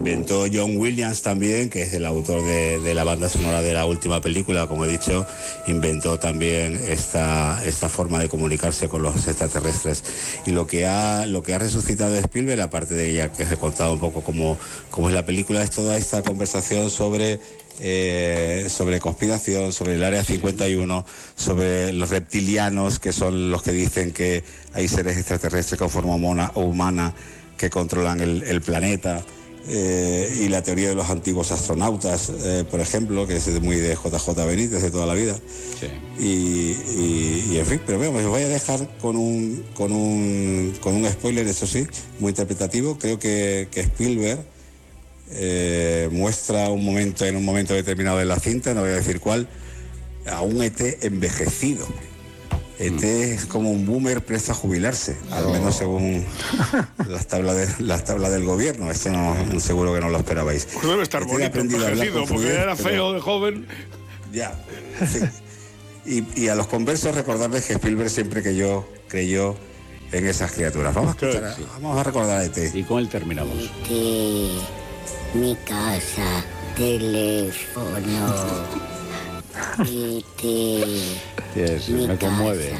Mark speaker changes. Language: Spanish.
Speaker 1: inventó John Williams también, que es el autor de la banda sonora de la última película, como he dicho, inventó también esta forma de comunicarse con los extraterrestres. Y lo que ha resucitado Spielberg, aparte de ella, que os he contado un poco cómo es la película, es toda esta conversación sobre conspiración, sobre el Área 51, sobre los reptilianos, que son los que dicen que hay seres extraterrestres con forma humana que controlan el planeta, y la teoría de los antiguos astronautas, por ejemplo, que es muy de JJ Benítez de toda la vida.
Speaker 2: Sí.
Speaker 1: Y en fin, pero bueno, os voy a dejar con un spoiler, eso sí, muy interpretativo. Creo que Spielberg muestra en un momento determinado de la cinta, no voy a decir cuál, a un ET envejecido. ET es como un boomer presto a jubilarse, al menos según las tablas del gobierno. Esto no, seguro que no lo esperabais.
Speaker 3: Pues debe estar bonito, envejecido, porque era feo de joven.
Speaker 1: Ya, sí. Y a los conversos recordarles que Spielberg siempre creyó en esas criaturas. Vamos a recordar a ET.
Speaker 2: ¿Y con él terminamos?
Speaker 4: ET, mi casa, teléfono. ET,
Speaker 2: me conmueve.